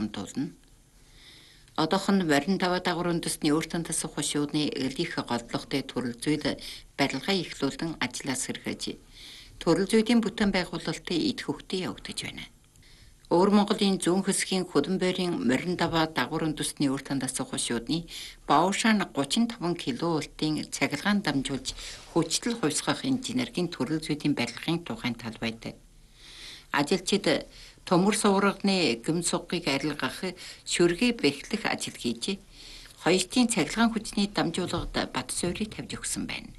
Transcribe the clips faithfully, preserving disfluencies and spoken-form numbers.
урамдуулна. Одоохон морин даваа дагавар үндэсний өөртөө тасах хошууны элих голдлоготой төрөл зүйл барилгаа эхлүүлэн ажлаа сэргээж төрөл зүйлийн бүтээн байгуулалтын эд хөвгтөд явагдаж байна. Өвөр Монголын зүүн хэсгийн Хөдөнбөрийн морин даваа дагавар үндэсний өөртөө тасах хошууны Баушаан гучин таван киловольтын цахилгаан дамжуулж хүчтэл хувьсгах инженерийн төрөл зүйлийн барилгын тухайн тал байдаг. Ажилчид төмөр суврагны гүм сугыг арилгах, шүргээ бэхлэх ажил хийж, хоёртын цахилгаан хүчний дамжуулагад бат суурийг тавьж өгсөн байна.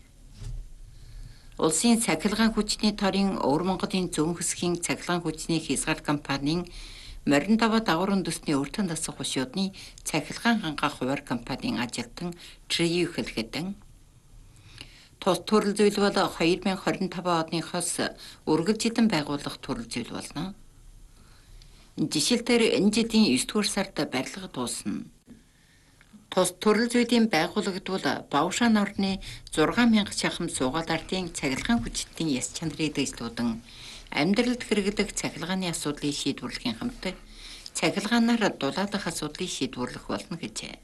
Улсын цахилгаан хүчний торын Өвөр Монголын зүүн хэсгийн цахилгаан хүчний хязгаар компанийн морин даваа дагавар үндэсний өөртөө тасах хошуудны цахилгаан хангах хуваар компанийн ажилтан Трию хэлэхэд тус төрөл зүйл бол хоёр мянга хорин таван оныхоос үргэлжлэн байгуулах төрөл зүйл болно. Жишээлбэл энэ жилийн есдүгээр сард барилга дуусна. Тус төрөл зүйлийн байгуулагдвал Баушаан орны зургаан мянга шахам суугаад ардын цахилгаан хүчтийн яс чанарыг дэвшлүүлэн амьдралд хэрэглэх цахилгааны асуудлыг шийдвэрлэхийн хамт цахилгаанаар дулаалах асуудлыг шийдвэрлэх болно гэжээ.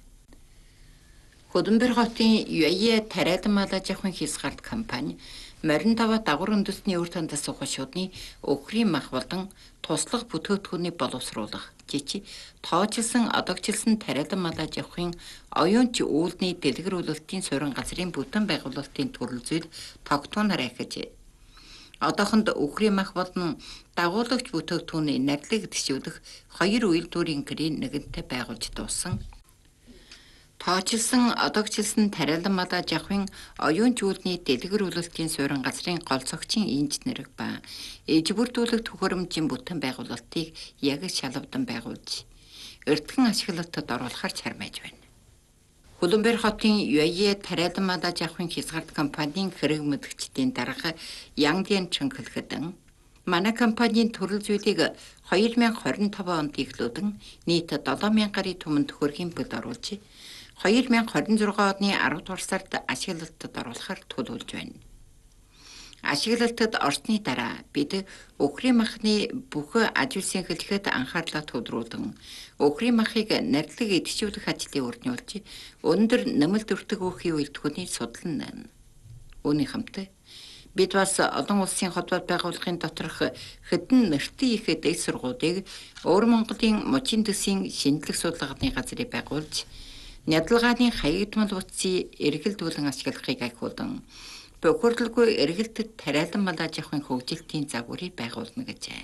Хөдөнбөр хотын ю а е тариалан малаж авахын хязгаарт компани морин даваа дагавар үндэсний өөртөө тасах хошуудны өхрийн мах болон туслах бүтээгдэхүүний боловсруулах жичи тоочилсан одогчилсан тариалан малаж авахын оюунч үүлний дэлгэрүүлэлтийн суурин газрын бүтээн байгуулалтын төрөл зүйл тогтооноор ахиж одоохонд өхрийн мах болон дагуулагч бүтээгдэхүүний нарилыг дэвшүүлэх хоёр үйлдвэрийн гэрийн нэгэнтээ байгуулж дууссан. Тоочилсан одогчилсан тариалан малаж авахын оюунч үүлний дэлгэрүүлэлтийн суурин газрын гол цогчийн инженер ба ээж бүрдүүлэх төхөөрөмжийн бүтээн байгуулалтыг яг шалавдан байгуулж эртхэн ашиглалтад оруулахар чармайж байна. Хөдөнбөр хотын ю а е тариалан малаж авахын хязгаарт компанийн хэрэг мэдгчдийн дарга Янгдиан Чанхэлхэдэн манай компанийн төрөл зүйлийг хоёр мянга хорин таван онд эхлүүлэн нийт долоо мянга гаруй түмэн төхөөрөмжийн бод оруулж хоёр мянга хорин зургаан оны аравдугаар сард ашиглалтад оруулахар төлөвлөж байна. Ашиглалтад орсны дараа бид өхрийн махны бүх аж үйлсийн хэлхэд анхаарлаа төвлөрүүлэн өхрийн махыг нарилыг идэвхжүүлэх ажлыг өрнүүлж өндөр нэмэлт өртөг өхий үйлдвэрний судлан. Үүний хамт бид бас олон улсын холбоо байгууллагын доторх хэдэн нэртэй их дэд сургуулийг Өвөр Монголын мужийн төсвийн шинжлэх судалгааны газрыг байгуулж нядалгааны хаягдмал утсыг эргэлдүүлэн ашиглахыг ахиулан бохирдолгүй эргэлтэд тариалан малаж авахын хөгжилтийн загварыг байгуулна гэжээ.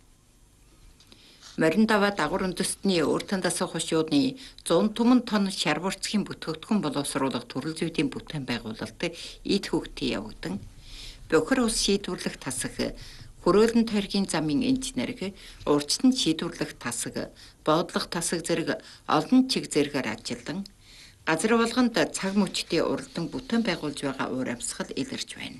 Морин даваа дагавар үндэстний өөртөө тасах хошууны зуун түмэн тонн шар бурцгийн бүтээгдэхүүн боловсруулах төрөл зүйлийн бүтээн байгуулалт эд хөвгтөд явагдан бохир ус шийдвэрлэх тасаг хөрөөлөн тойргийн замын инженерг урьдчилан шийдвэрлэх тасаг боодлох тасаг зэрэг олон чиг зэрэгээр ажиллан газар болгонд цаг мөчтэй уралдан бүтээн байгуулж байгаа уур амьсгал илэрч байна.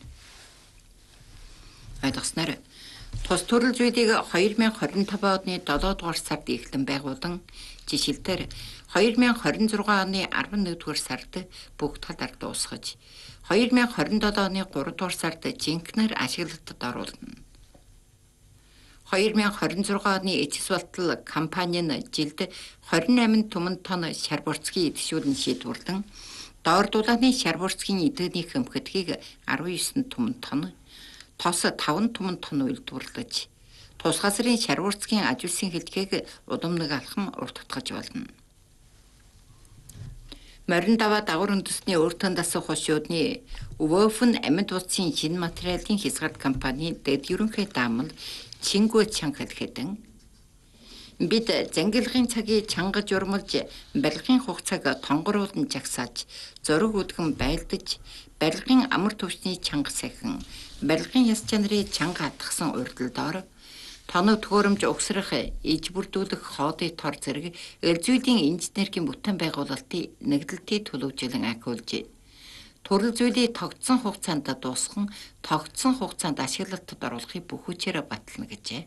Ойлгосноор тус төрөл зүйлийг хоёр мянга хорин таван оны долоодугаар сард эхлэн байгуулан жишээлбэл хоёр мянга хорин зургаан оны арван нэгдүгээр сард бүх талаар дуусгаж хоёр мянга хорин долоо оны гуравдугаар сард жинхнээр ашиглалтад оруулна. хоёр мянга хорин зургаан оны эцэс болтол компани нь жилд хорин найман түмэн тонн шар бурцгийг идэвхжүүлэн шийдвэрлэн доор дулааны шар бурцгийн эдгэний хөмхөдгийг арван девять түмэн тонн тос таван түмэн тонн үйлдвэрлэж тус газрын шар бурцгийн аж үйлсийн хэлтгийг улам нэг алхам уртгах болно. Морин даваа дагавар үндэсний өөртөө тасах хошуудны Өвөфн амьд утсын шинэ материалын хязгаарт компанийн дэд ерөнхий даамал Чингү Чанхэлхэдэн бид зангилгын цагийг чангаж урмалж барилгын хугацааг тонгоруулан жагсааж зураг үдгэн байлдаж барилгын амар төвчний чанга сахин барилгын яс чанарыг чанга хатгсан урьдалдоор тоног төхөөрөмж угсрах иж бүрдүүлэх хоодын тор зэрэг элзүйлийн инженерийн бүтээн байгуулалтын нэгдэлтийг төлөвлөжлөн ахиулж төрөл зүйлийг тогтсон хугацаанд дуусган тогтсон хугацаанд ашиглалтад оруулахыг бүх хүчээр батална гэжээ.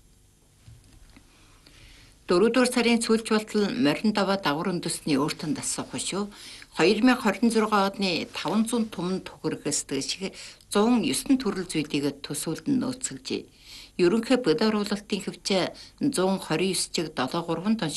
дөрөвдүгээр сарын сүүлч болтол морин даваа дагавар үндэсний өөртөө тасах хошуу хоёр мянга хорин зургаан оны таван зуун түмэн төгрөгөөс дэшиг зуун девять төрөл зүйлийг төсөөлд нь нөөцөлж ерөнхий бод оруулалтын хөвчөө зуун двадцать девять чиг долоо гурван тонн